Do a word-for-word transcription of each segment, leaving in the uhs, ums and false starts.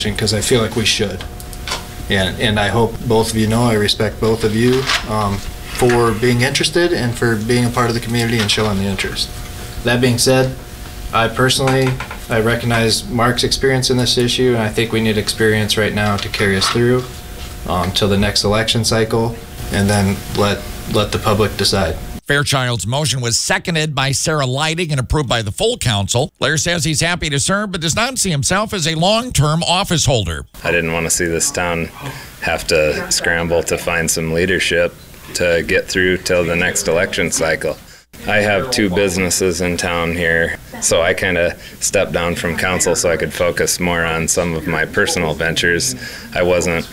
because I feel like we should. And, and I hope both of you know I respect both of you um, for being interested and for being a part of the community and showing the interest. That being said, I personally, I recognize Mark's experience in this issue, and I think we need experience right now to carry us through um, till the next election cycle, and then let, let the public decide. Fairchild's motion was seconded by Sarah Leidig and approved by the full council. Blair says he's happy to serve, but does not see himself as a long-term office holder. I didn't want to see this town have to scramble to find some leadership to get through till the next election cycle. I have two businesses in town here, so I kind of stepped down from council so I could focus more on some of my personal ventures. I wasn't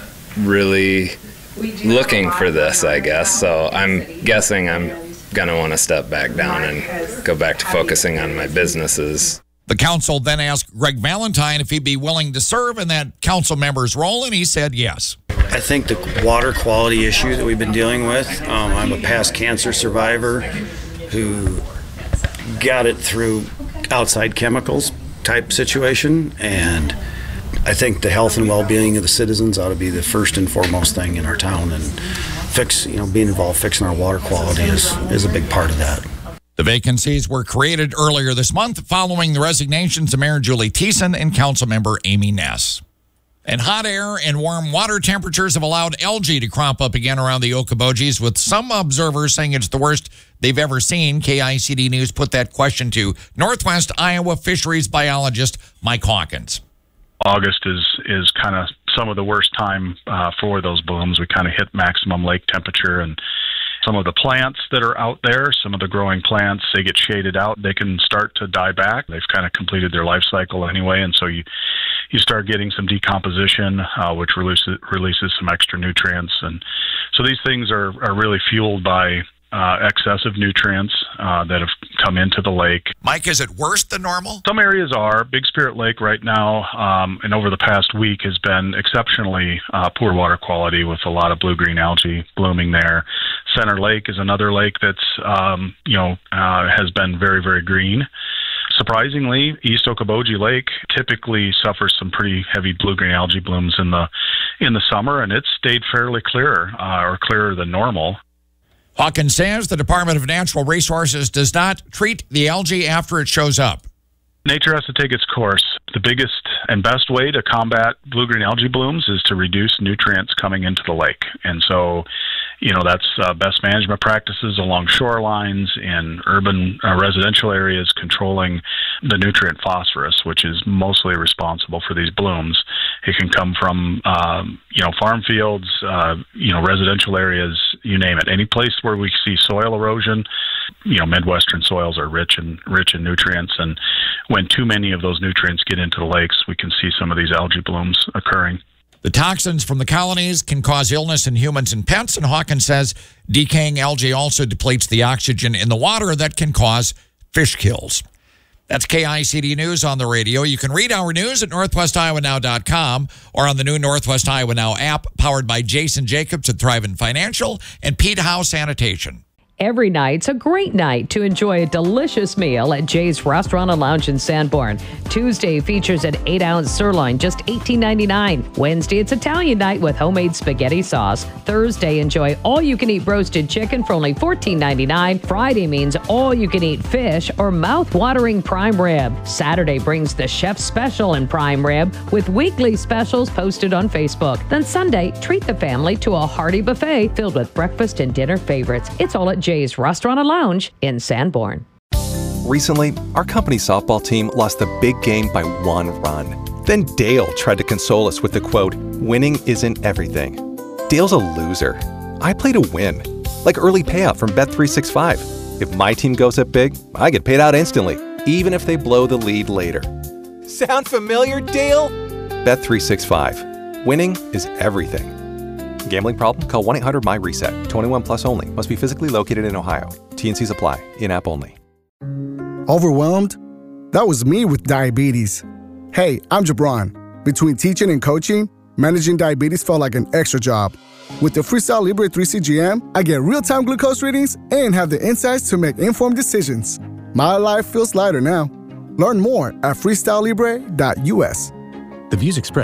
really looking for this, I guess, so I'm guessing I'm going to want to step back down and go back to focusing on my businesses. The council then asked Greg Valentine if he'd be willing to serve in that council member's role, and he said yes. I think the water quality issue that we've been dealing with, um, I'm a past cancer survivor who got it through outside chemicals type situation, and I think the health and well-being of the citizens ought to be the first and foremost thing in our town, and fix, you know, being involved fixing our water quality is, is a big part of that. The vacancies were created earlier this month following the resignations of Mayor Julie Thiessen and Councilmember Amy Ness. And hot air and warm water temperatures have allowed algae to crop up again around the Okobojies, with some observers saying it's the worst they've ever seen. K I C D News put that question to Northwest Iowa fisheries biologist Mike Hawkins. August is is kind of some of the worst time uh, for those blooms. We kind of hit maximum lake temperature, and some of the plants that are out there, some of the growing plants, they get shaded out. They can start to die back. They've kind of completed their life cycle anyway, and so you you start getting some decomposition, uh, which releases releases some extra nutrients. And so these things are, are really fueled by Uh, excessive nutrients uh, that have come into the lake. Mike, is it worse than normal? Some areas are. Big Spirit Lake right now um, and over the past week has been exceptionally uh, poor water quality with a lot of blue-green algae blooming there. Center Lake is another lake that's, um, you know, uh, has been very, very green. Surprisingly, East Okoboji Lake typically suffers some pretty heavy blue-green algae blooms in the in the summer, and it's stayed fairly clear uh, or clearer than normal. Hawkins says the Department of Natural Resources does not treat the algae after it shows up. Nature has to take its course. The biggest and best way to combat blue-green algae blooms is to reduce nutrients coming into the lake. And so, you know, that's uh, best management practices along shorelines in urban uh, residential areas, controlling the nutrient phosphorus, which is mostly responsible for these blooms. It can come from, um, you know, farm fields, uh, you know, residential areas, you name it. Any place where we see soil erosion, you know, Midwestern soils are rich in, rich in nutrients, and when too many of those nutrients get into the lakes, we can see some of these algae blooms occurring. The toxins from the colonies can cause illness in humans and pets, and Hawkins says decaying algae also depletes the oxygen in the water that can cause fish kills. That's K I C D News on the radio. You can read our news at northwest iowa now dot com or on the new Northwest Iowa Now app, powered by Jason Jacobs at Thrivent Financial and Pete House Sanitation. Every night's a great night to enjoy a delicious meal at Jay's Restaurant and Lounge in Sanborn. Tuesday features an eight ounce sirloin, just eighteen ninety-nine. Wednesday, it's Italian night with homemade spaghetti sauce. Thursday, enjoy all-you-can-eat roasted chicken for only fourteen ninety-nine. Friday means all-you-can-eat fish or mouth-watering prime rib. Saturday brings the chef special in prime rib with weekly specials posted on Facebook. Then Sunday, treat the family to a hearty buffet filled with breakfast and dinner favorites. It's all at Jay's Restaurant and Lounge in Sanborn. Recently, our company softball team lost the big game by one run. Then Dale tried to console us with the quote, "Winning isn't everything." Dale's a loser. I play to win, like early payout from Bet three sixty-five. If my team goes up big, I get paid out instantly, even if they blow the lead later. Sound familiar, Dale? Bet three sixty-five. Winning is everything. Gambling problem? Call one eight hundred M Y reset. twenty-one plus only. Must be physically located in Ohio. T N Cs apply. In-app only. Overwhelmed? That was me with diabetes. Hey, I'm Jabron. Between teaching and coaching, managing diabetes felt like an extra job. With the Freestyle Libre three C G M, I get real-time glucose readings and have the insights to make informed decisions. My life feels lighter now. Learn more at freestyle libre dot U S. The views expressed